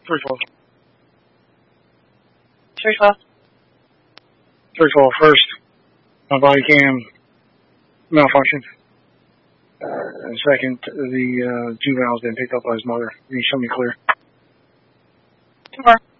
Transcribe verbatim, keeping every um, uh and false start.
three twelve. three twelve. three twelve first. My body cam malfunction. Uh, and second, the uh, juvenile's been picked up by his mother. Can you show me clear? two four.